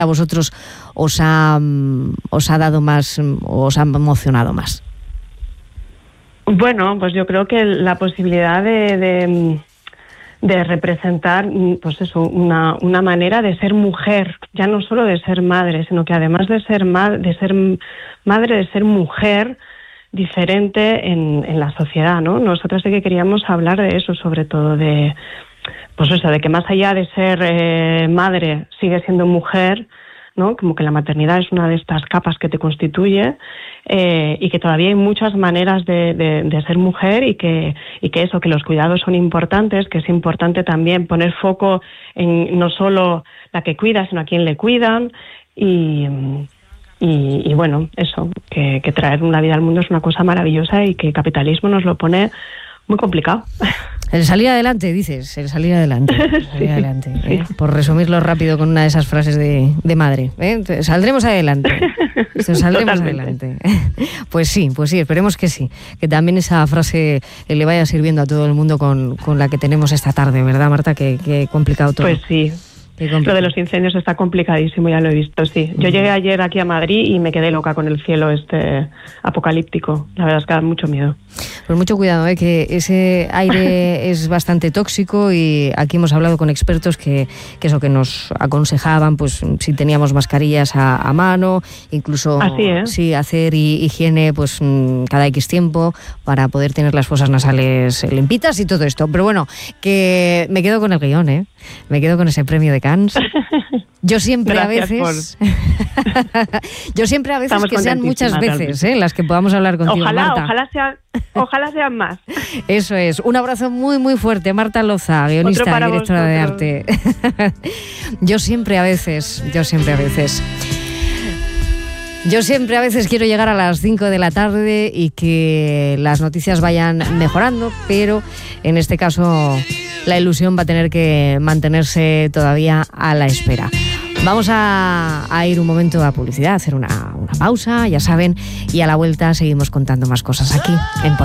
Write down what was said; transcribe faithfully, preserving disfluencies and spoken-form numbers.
a vosotros os ha, os ha dado más, os ha emocionado más? Bueno, pues yo creo que la posibilidad de, de, de representar, pues eso, una, una manera de ser mujer, ya no solo de ser madre, sino que además de ser, ma- de ser madre, de ser mujer diferente en, en la sociedad, ¿no? Nosotras sí que queríamos hablar de eso, sobre todo de, pues eso, de que más allá de ser eh, madre, sigue siendo mujer, ¿no? Como que la maternidad es una de estas capas que te constituye, eh, y que todavía hay muchas maneras de, de, de ser mujer, y que, y que eso, que los cuidados son importantes, que es importante también poner foco en no solo la que cuida, sino a quién le cuidan, y, y, y bueno, eso, que, que traer una vida al mundo es una cosa maravillosa y que el capitalismo nos lo pone muy complicado. El salir adelante, dices, el salir adelante, el salir sí, adelante, sí. ¿eh? Por resumirlo rápido con una de esas frases de, de madre, ¿eh? Saldremos adelante, saldremos Totalmente. adelante. Pues sí, pues sí, esperemos que sí, que también esa frase le vaya sirviendo a todo el mundo con, con la que tenemos esta tarde, ¿verdad, Marta? Que, que complicado todo. Pues sí. Lo de los incendios está complicadísimo, ya lo he visto, sí. Yo llegué ayer aquí a Madrid y me quedé loca con el cielo este apocalíptico. La verdad es que da mucho miedo. Pues mucho cuidado, ¿eh? Que ese aire es bastante tóxico, y aquí hemos hablado con expertos que, que eso, que nos aconsejaban, pues si teníamos mascarillas a, a mano, incluso Así, ¿eh? sí, hacer higiene pues cada X tiempo para poder tener las fosas nasales limpitas y todo esto. Pero bueno, que me quedo con el guión, ¿eh? Me quedo con ese premio de Cannes. Yo siempre Gracias, a veces yo siempre a veces Estamos que sean muchas veces, ¿eh? Las que podamos hablar contigo, ojalá, Marta. Ojalá sean, ojalá sean más. Eso es. Un abrazo muy muy fuerte, Marta Loza, guionista y directora de arte. Yo siempre a veces, yo siempre a veces. Yo siempre a veces quiero llegar a las cinco de la tarde y que las noticias vayan mejorando, pero en este caso la ilusión va a tener que mantenerse todavía a la espera. Vamos a, a ir un momento a publicidad, a hacer una, una pausa, ya saben, y a la vuelta seguimos contando más cosas aquí en